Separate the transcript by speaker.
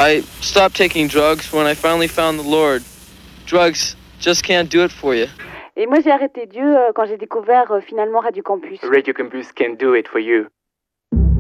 Speaker 1: I stopped taking drugs when I finally found the Lord. Drugs just can't do it for you.
Speaker 2: Et moi, j'ai arrêté Dieu quand j'ai découvert finalement Radio Campus.
Speaker 3: Radio Campus can do it for you.